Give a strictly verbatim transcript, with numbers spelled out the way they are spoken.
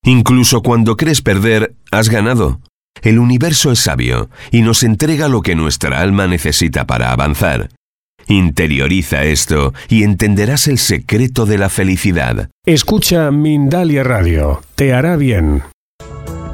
Incluso cuando crees perder, has ganado. El universo es sabio y nos entrega lo que nuestra alma necesita para avanzar. Interioriza esto y entenderás el secreto de la felicidad. Escucha Mindalia Radio. Te hará bien.